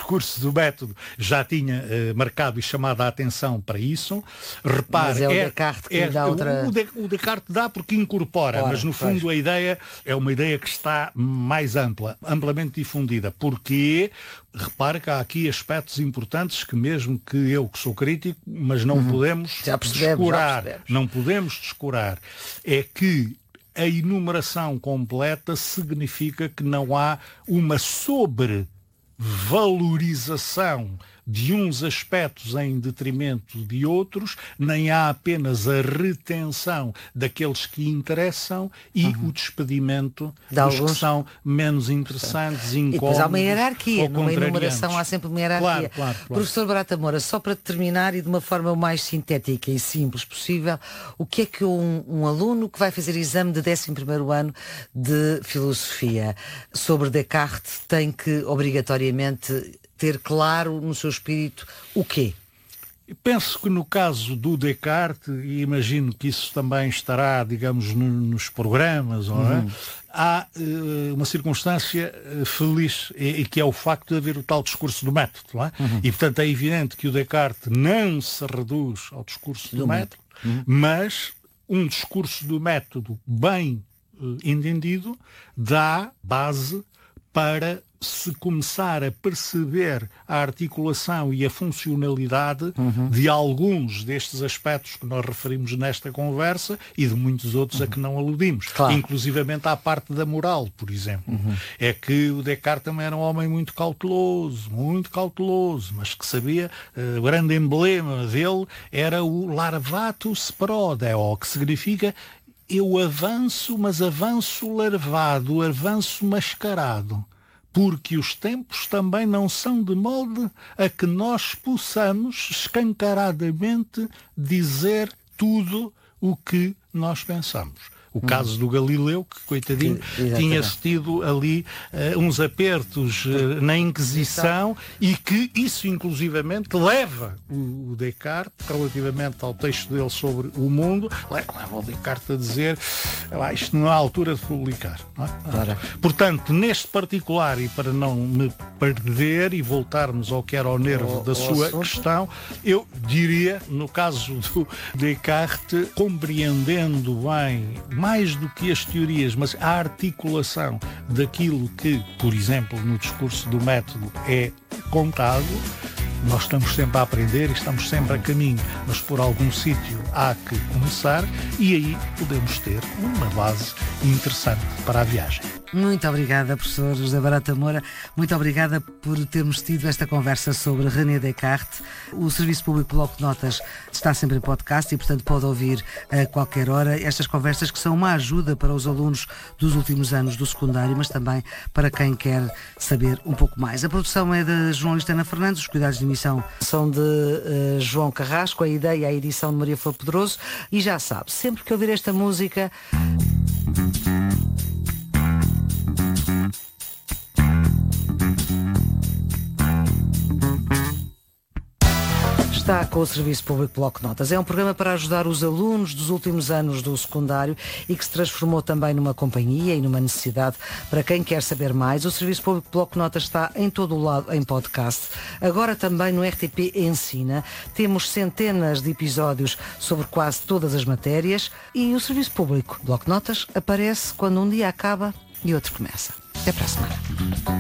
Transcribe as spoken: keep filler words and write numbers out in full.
discurso do método já tinha uh, marcado e chamado a atenção para isso. Repare, mas é o é, Descartes que é, dá outra... o, de, o Descartes dá porque incorpora, Ora, mas no fundo pois. a ideia é uma ideia que está mais ampla, amplamente difundida. Porque, repare que há aqui aspectos importantes que mesmo que eu que sou crítico, mas não Uhum. podemos já percebemos, descurar, já percebemos. não podemos descurar, é que a enumeração completa significa que não há uma sobrevalorização de uns aspectos em detrimento de outros, nem há apenas a retenção daqueles que interessam e uhum. o despedimento de dos alguns... que são menos interessantes, incómodos. E depois há uma hierarquia, numa enumeração há sempre uma hierarquia. Claro, claro, claro. Professor Barata Moura, só para terminar e de uma forma o mais sintética e simples possível, o que é que um, um aluno que vai fazer exame de décimo primeiro ano de filosofia sobre Descartes tem que obrigatoriamente ter claro no seu espírito o quê? Penso que no caso do Descartes, e imagino que isso também estará, digamos, no, nos programas, uhum. não é? Há uh, uma circunstância uh, feliz, e, e que é o facto de haver o tal discurso do método. Não é? Uhum. E, portanto, é evidente que o Descartes não se reduz ao discurso do, do método, método. Uhum. Mas um discurso do método bem uh, entendido dá base para se começar a perceber a articulação e a funcionalidade uhum. de alguns destes aspectos que nós referimos nesta conversa e de muitos outros uhum. a que não aludimos. Claro. Inclusivamente à parte da moral, por exemplo. Uhum. É que o Descartes também era um homem muito cauteloso, muito cauteloso, mas que sabia, uh, o grande emblema dele era o larvatus prodeo, que significa eu avanço, mas avanço larvado, avanço mascarado. Porque os tempos também não são de modo a que nós possamos escancaradamente dizer tudo o que nós pensamos. O caso uhum. do Galileu, que, coitadinho, tinha-se tido ali uh, uns apertos uh, na Inquisição e que isso, inclusivamente, leva o, o Descartes, relativamente ao texto dele sobre o mundo, leva o Descartes a dizer ah, isto não é a altura de publicar. Não é? Claro. Portanto, neste particular, e para não me perder e voltarmos ao que era o nervo oh, da oh, sua assunto. questão, eu diria, no caso do Descartes, compreendendo bem mais do que as teorias, mas a articulação daquilo que, por exemplo, no discurso do método é contado, nós estamos sempre a aprender e estamos sempre a caminho, mas por algum sítio há que começar e aí podemos ter uma base interessante para a viagem. Muito obrigada, professor José Barata Moura. Muito obrigada por termos tido esta conversa sobre René Descartes. O Serviço Público Bloco de Notas está sempre em podcast e, portanto, pode ouvir a qualquer hora estas conversas que são uma ajuda para os alunos dos últimos anos do secundário, mas também para quem quer saber um pouco mais. A produção é da jornalista Ana Fernandes, os cuidados de emissão são de uh, João Carrasco, a ideia e a edição de Maria Flor Pedroso. E já sabe, sempre que ouvir esta música... Está com o Serviço Público Bloco de Notas. É um programa para ajudar os alunos dos últimos anos do secundário e que se transformou também numa companhia e numa necessidade para quem quer saber mais. O Serviço Público Bloco de Notas está em todo o lado em podcast. Agora também no R T P Ensina. Temos centenas de episódios sobre quase todas as matérias e o Serviço Público Bloco de Notas aparece quando um dia acaba e outro começa. Até para a semana.